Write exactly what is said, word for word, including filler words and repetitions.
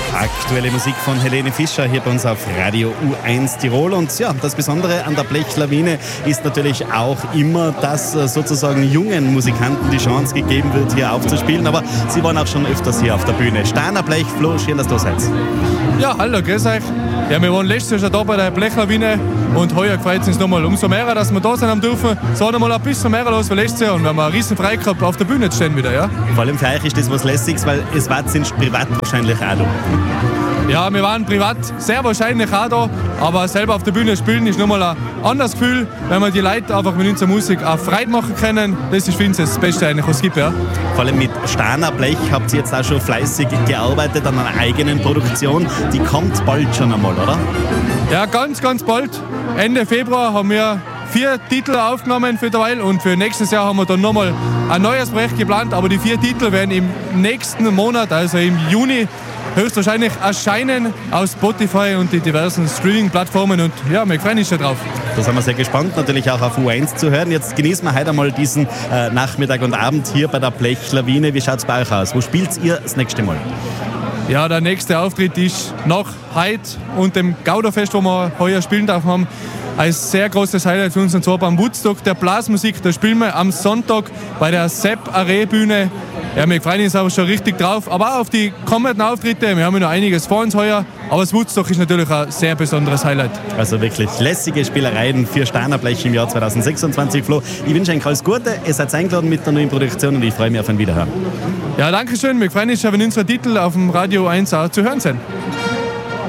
Aktuelle Musik von Helene Fischer hier bei uns auf Radio U eins Tirol. Und ja, das Besondere an der Blechlawine ist natürlich auch immer, dass sozusagen jungen Musikanten die Chance gegeben wird, hier aufzuspielen. Aber Sie waren auch schon öfters hier auf der Bühne. Steiner Blech, Flo, schön, dass du da seid. Ja, hallo, grüß euch. Ja, wir waren letztes Jahr schon da bei der Blechlawine und heuer gefreut es uns nochmal umso mehr, dass wir da sein haben dürfen. Es war nochmal ein bisschen mehr los wie letztes Jahr und wir haben einen riesen Frei gehabt, auf der Bühne zu stehen wieder. Ja? Vor allem für euch ist das was Lässiges, weil es war sind privat wahrscheinlich auch da. Ja, wir waren privat sehr wahrscheinlich auch da, aber selber auf der Bühne spielen ist nochmal ein anderes Gefühl, wenn wir die Leute einfach mit unserer Musik auch Freude machen können. Das ist für uns das Beste eigentlich, was es gibt. Ja. Vor allem mit Steiner Blech habt ihr jetzt auch schon fleißig gearbeitet an einer eigenen Produktion. Die kommt bald schon einmal, oder? Ja, ganz, ganz bald. Ende Februar haben wir vier Titel aufgenommen für derweil und für nächstes Jahr haben wir dann nochmal ein neues Projekt geplant, aber die vier Titel werden im nächsten Monat, also im Juni, höchstwahrscheinlich erscheinen auf Spotify und die diversen Streaming-Plattformen und ja, wir freuen uns schon drauf. Da sind wir sehr gespannt, natürlich auch auf U eins zu hören. Jetzt genießen wir heute einmal diesen äh, Nachmittag und Abend hier bei der Blechlawine. Wie schaut es bei euch aus? Wo spielt ihr das nächste Mal? Ja, der nächste Auftritt ist nach heute und dem Gauderfest, wo wir heuer spielen darf haben, ein sehr großes Highlight für uns, und zwar beim Woodstock der Blasmusik. Da spielen wir am Sonntag bei der Sepp Aree Bühne. Ja, wir freuen uns aber schon richtig drauf, aber auch auf die kommenden Auftritte. Wir haben ja noch einiges vor uns heuer, aber das Woodstock ist natürlich ein sehr besonderes Highlight. Also wirklich lässige Spielereien für Steiner Blech im Jahr zwanzig sechsundzwanzig. Flo, ich wünsche euch alles Gute. Ihr seid eingeladen mit der neuen Produktion und ich freue mich auf ein Wiederhören. Ja, danke schön. Wir freuen uns, wenn unsere Titel auf dem Radio eins auch zu hören sind.